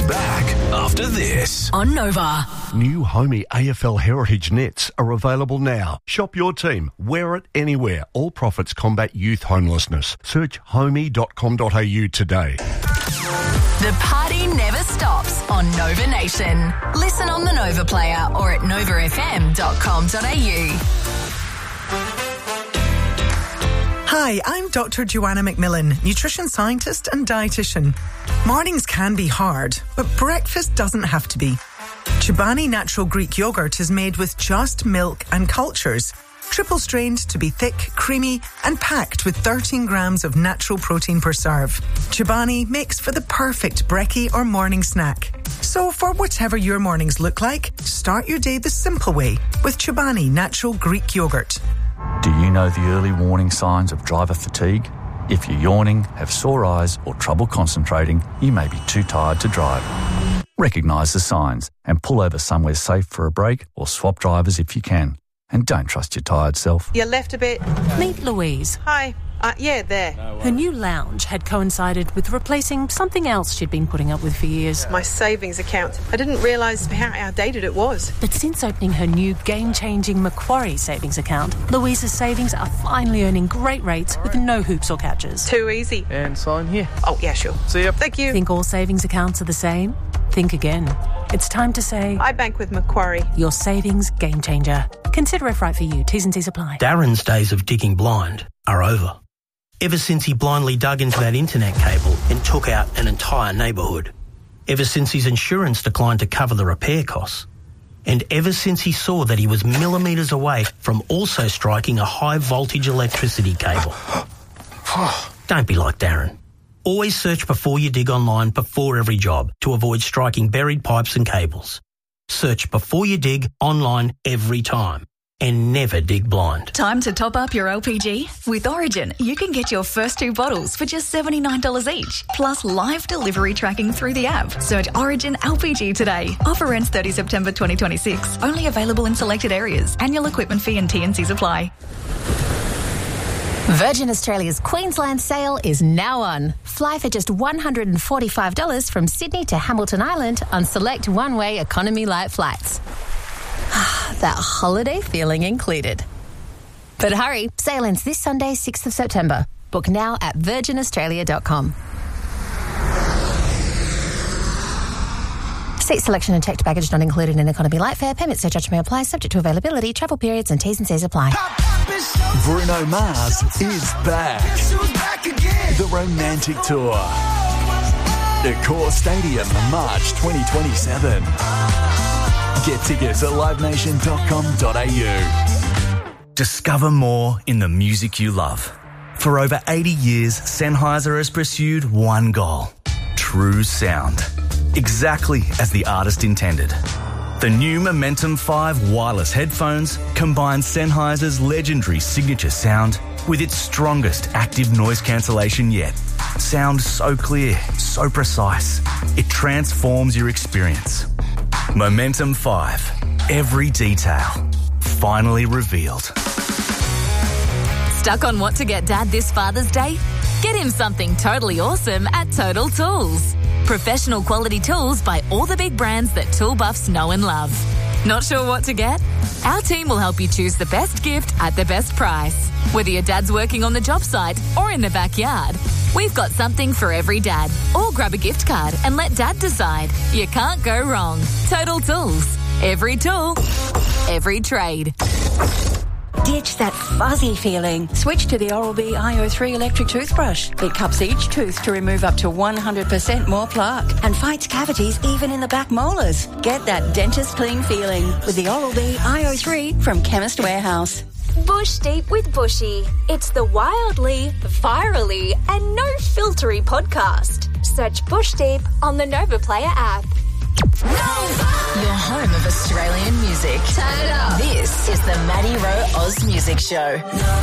back after this. On Nova. New Homey AFL Heritage nets are available now. Shop your team. Wear it anywhere. All profits combat youth homelessness. Search homey.com.au today. The party never stops on Nova Nation. Listen on the Nova Player or at novafm.com.au. Hi, I'm Dr. Joanna McMillan, nutrition scientist and dietitian. Mornings can be hard, but breakfast doesn't have to be. Chobani Natural Greek Yogurt is made with just milk and cultures, triple strained to be thick, creamy, and packed with 13 grams of natural protein per serve. Chobani makes for the perfect brekkie or morning snack. So for whatever your mornings look like, start your day the simple way with Chobani Natural Greek Yogurt. Do you know the early warning signs of driver fatigue? If you're yawning, have sore eyes or trouble concentrating, you may be too tired to drive. Recognise the signs and pull over somewhere safe for a break or swap drivers if you can. And don't trust your tired self. You left a bit. Meet Louise. Hi. Yeah, there. Her new lounge had coincided with replacing something else she'd been putting up with for years. My savings account. I didn't realise how outdated it was. But since opening her new game-changing Macquarie savings account, Louise's savings are finally earning great rates with no hoops or catches. Too easy. And sign here. Oh, yeah, sure. See ya. Thank you. Think all savings accounts are the same? Think again. It's time to say... I bank with Macquarie. Your savings game changer. Consider if right for you. T's and C's apply. Darren's days of digging blind are over. Ever since he blindly dug into that internet cable and took out an entire neighbourhood. Ever since his insurance declined to cover the repair costs. And ever since he saw that he was millimetres away from also striking a high-voltage electricity cable. Don't be like Darren. Always search before you dig online before every job to avoid striking buried pipes and cables. Search before you dig online every time. And never dig blind. Time to top up your LPG? With Origin, you can get your first 2 bottles for just $79 each, plus live delivery tracking through the app. Search Origin LPG today. Offer ends 30 September 2026. Only available in selected areas. Annual equipment fee and T&Cs apply. Virgin Australia's Queensland sale is now on. Fly for just $145 from Sydney to Hamilton Island on select one-way economy light flights. That holiday feeling included. But hurry, sale ends this Sunday, 6th of September. Book now at virginaustralia.com. Seat selection and checked baggage not included in economy light fare. Payment surcharge may apply, subject to availability, travel periods and T's and C's apply. Bruno Mars is back. The Romantic Tour. Accor Stadium, March 2027. Get tickets at livenation.com.au. Discover more in the music you love. For over 80 years, Sennheiser has pursued one goal: true sound. Exactly as the artist intended. The new Momentum 5 wireless headphones combine Sennheiser's legendary signature sound with its strongest active noise cancellation yet. Sound so clear, so precise, it transforms your experience. Momentum 5. Every detail. Finally revealed. Stuck on what to get Dad this Father's Day? Get him something totally awesome at Total Tools. Professional quality tools by all the big brands that tool buffs know and love. Not sure what to get? Our team will help you choose the best gift at the best price. Whether your dad's working on the job site or in the backyard, we've got something for every dad. Or grab a gift card and let Dad decide. You can't go wrong. Total Tools. Every tool, every trade. Ditch that fuzzy feeling. Switch to the Oral-B IO3 electric toothbrush. It cups each tooth to remove up to 100% more plaque and fights cavities even in the back molars. Get that dentist clean feeling with the Oral-B IO3 from Chemist Warehouse. Bush Deep with Bushy. It's the wildly, virally and no-filtery podcast. Search Bush Deep on the Nova Player app. Your home of Australian music. Turn it up. This is the Maddie Rowe Oz Music Show.